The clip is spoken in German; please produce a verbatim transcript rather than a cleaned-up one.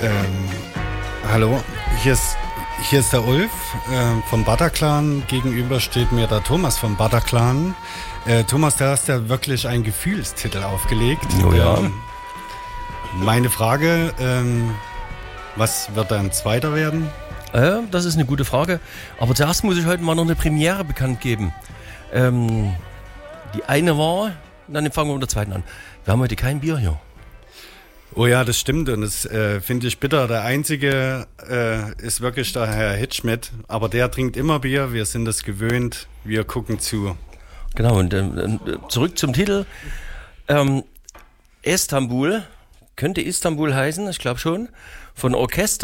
Ähm, hallo, hier ist, hier ist der Ulf äh, vom Bataclan. Gegenüber steht mir der Thomas vom Bataclan. Äh, Thomas, da hast ja wirklich einen Gefühlstitel aufgelegt. Oh ja. Ähm, meine Frage, ähm, was wird dann Zweiter werden? Äh, das ist eine gute Frage. Aber zuerst muss ich heute mal noch eine Premiere bekannt geben. Ähm, die eine war, dann fangen wir mit der zweiten an. Wir haben heute kein Bier hier. Oh ja, das stimmt und das äh, finde ich bitter. Der Einzige äh, ist wirklich der Herr Hitschmidt, aber der trinkt immer Bier, wir sind es gewöhnt, wir gucken zu. Genau, und ähm, zurück zum Titel. Ähm, Istanbul, könnte Istanbul heißen, ich glaube schon, von Orchester.